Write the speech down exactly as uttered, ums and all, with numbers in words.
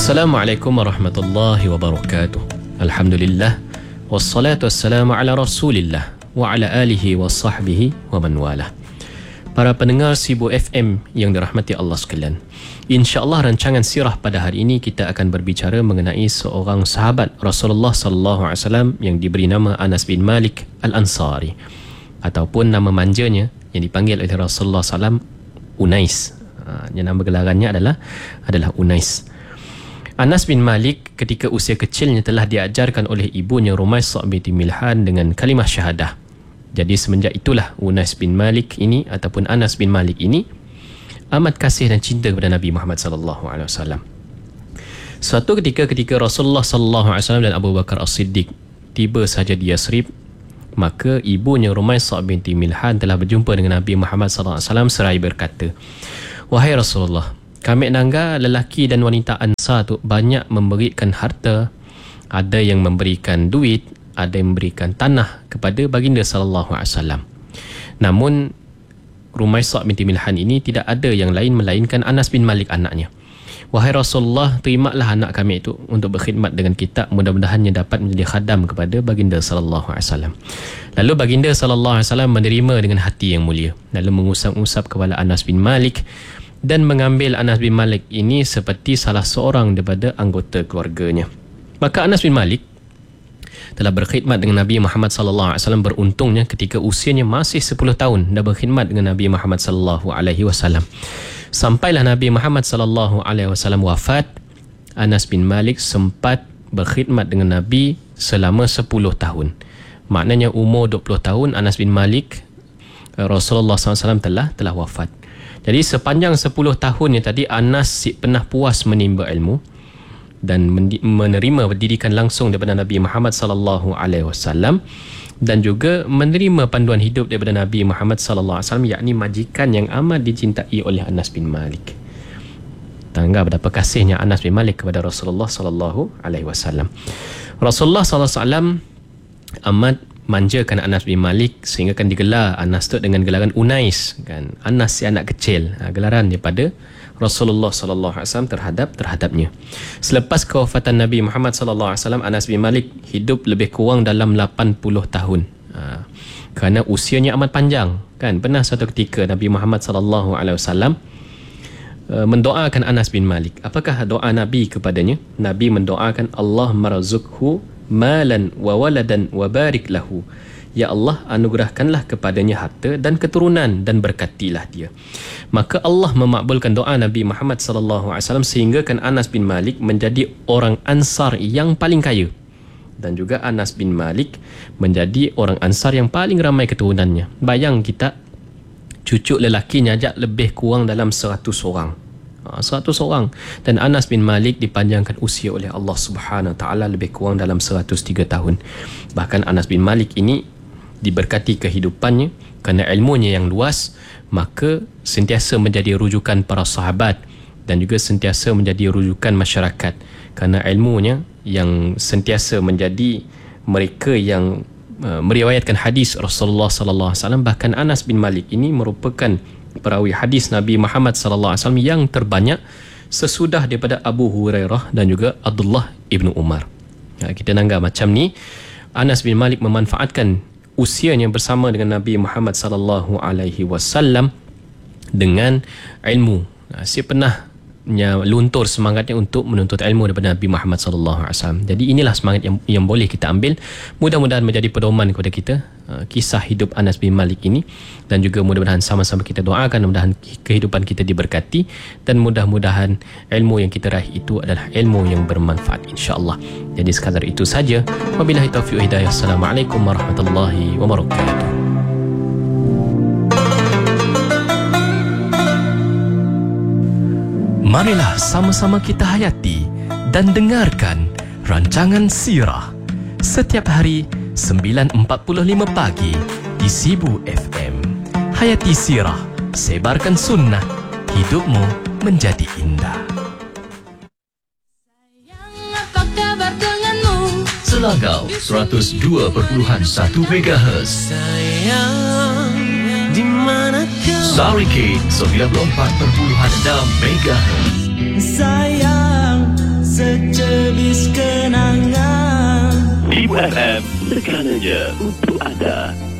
Assalamualaikum warahmatullahi wabarakatuh. Alhamdulillah, wassalatu wassalamu ala rasulillah wa ala alihi wa sahbihi wa man walah. Para pendengar Sibu F M yang dirahmati Allah sekalian, InsyaAllah rancangan sirah pada hari ini kita akan berbicara mengenai seorang sahabat Rasulullah sallallahu alaihi wasallam yang diberi nama Anas bin Malik Al-Ansari, ataupun nama manjanya yang dipanggil oleh Rasulullah sallallahu alaihi wasallam Unais. Ha, yang nama gelarannya adalah adalah Unais. Anas bin Malik ketika usia kecilnya telah diajarkan oleh ibunya Rumaisah binti Milhan dengan kalimah syahadah. Jadi semenjak itulah Unais bin Malik ini ataupun Anas bin Malik ini amat kasih dan cinta kepada Nabi Muhammad sallallahu alaihi wasallam. Suatu ketika ketika Rasulullah sallallahu alaihi wasallam dan Abu Bakar As-Siddiq tiba saja di Yasrib, maka ibunya Rumaisah binti Milhan telah berjumpa dengan Nabi Muhammad sallallahu alaihi wasallam seraya berkata, "Wahai Rasulullah, kami nangga lelaki dan wanita Ansar tu banyak memberikan harta, ada yang memberikan duit, ada yang memberikan tanah kepada baginda sallallahu alaihi wasallam. Namun Rumaisah binti Milhan ini tidak ada yang lain melainkan Anas bin Malik anaknya. Wahai Rasulullah, terimalah anak kami itu untuk berkhidmat dengan kita, mudah-mudahan ia dapat menjadi khadam kepada baginda sallallahu alaihi wasallam." Lalu baginda sallallahu alaihi wasallam menerima dengan hati yang mulia, lalu mengusap-usap kepala Anas bin Malik dan mengambil Anas bin Malik ini seperti salah seorang daripada anggota keluarganya. Maka Anas bin Malik telah berkhidmat dengan Nabi Muhammad sallallahu alaihi wasallam, beruntungnya ketika usianya masih sepuluh tahun dah berkhidmat dengan Nabi Muhammad sallallahu alaihi wasallam. Sampailah Nabi Muhammad sallallahu alaihi wasallam wafat, Anas bin Malik sempat berkhidmat dengan Nabi selama sepuluh tahun. Maknanya umur dua puluh tahun Anas bin Malik, Rasulullah sallallahu alaihi wasallam telah telah wafat. Jadi sepanjang sepuluh tahunnya tadi, Anas si pernah puas menimba ilmu dan menerima pendidikan langsung daripada Nabi Muhammad sallallahu alaihi wasallam, dan juga menerima panduan hidup daripada Nabi Muhammad sallallahu alaihi wasallam, yakni majikan yang amat dicintai oleh Anas bin Malik. Tangga betapa kasihnya Anas bin Malik kepada Rasulullah sallallahu alaihi wasallam. Rasulullah sallallahu alaihi wasallam amat manjakan Anas bin Malik sehingga kan digelar Anas tu dengan gelaran Unais, kan, Anas si anak kecil, ha, gelaran daripada Rasulullah sallallahu alaihi wasallam terhadap terhadapnya. Selepas kewafatan Nabi Muhammad sallallahu alaihi wasallam, Anas bin Malik hidup lebih kurang dalam lapan puluh tahun. Ha, kerana usianya amat panjang, kan. Pernah satu ketika Nabi Muhammad sallallahu alaihi wasallam uh, mendoakan Anas bin Malik. Apakah doa Nabi kepadanya? Nabi mendoakan, Allah marzukhu malan wa waladan wa barik lahu. Ya Allah, anugerahkanlah kepadanya harta dan keturunan dan berkatilah dia. Maka Allah memakbulkan doa Nabi Muhammad sallallahu alaihi wasallam sehingga kan Anas bin Malik menjadi orang Ansar yang paling kaya, dan juga Anas bin Malik menjadi orang Ansar yang paling ramai keturunannya. Bayang kita, cucu lelakinya ajak lebih kurang dalam seratus orang. seratus orang, dan Anas bin Malik dipanjangkan usia oleh Allah Subhanahu Wa Taala lebih kurang dalam seratus tiga tahun. Bahkan Anas bin Malik ini diberkati kehidupannya kerana ilmunya yang luas, maka sentiasa menjadi rujukan para sahabat dan juga sentiasa menjadi rujukan masyarakat kerana ilmunya yang sentiasa menjadi mereka yang uh, meriwayatkan hadis Rasulullah sallallahu alaihi wasallam. Bahkan Anas bin Malik ini merupakan perawi hadis Nabi Muhammad sallallahu alaihi wasallam yang terbanyak sesudah daripada Abu Hurairah dan juga Abdullah ibnu Umar. Ya, kita nangga macam ni, Anas bin Malik memanfaatkan usianya bersama dengan Nabi Muhammad sallallahu alaihi wasallam dengan ilmu. Ya, si pernah luntur semangatnya untuk menuntut ilmu daripada Nabi Muhammad sallallahu alaihi wasallam. Jadi inilah semangat yang, yang boleh kita ambil. Mudah-mudahan menjadi pedoman kepada kita uh, kisah hidup Anas bin Malik ini, dan juga mudah-mudahan sama-sama kita doakan mudah-mudahan kehidupan kita diberkati, dan mudah-mudahan ilmu yang kita raih itu adalah ilmu yang bermanfaat, insya-Allah. Jadi sekadar itu saja. Wabillahi taufiq wa hidayah. Assalamualaikum warahmatullahi wabarakatuh. Marilah sama-sama kita hayati dan dengarkan rancangan Sirah setiap hari sembilan empat puluh lima pagi di Sibu F M. Hayati Sirah, sebarkan sunnah, hidupmu menjadi indah. Sayang, apa kabar denganmu? Selangau seratus dua perpuluhan satu megahertz. Sayang, di manakah? Sarikane sembilan puluh empat perpuluhan enam megahertz. Sayang, melukis kenangan. Ibu F M, segalanya untuk anda.